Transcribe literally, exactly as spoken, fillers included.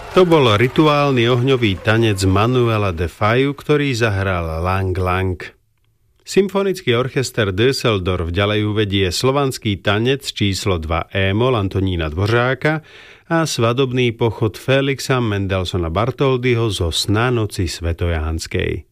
To bol rituálny ohňový tanec Manuela de Faju, ktorý zahral Lang Lang. Symfonický orchester Düsseldorf ďalej uvedie slovanský tanec číslo dva E-moll Antonína Dvořáka a svadobný pochod Felixa Mendelssohna Bartholdyho zo Sna noci svätojánskej.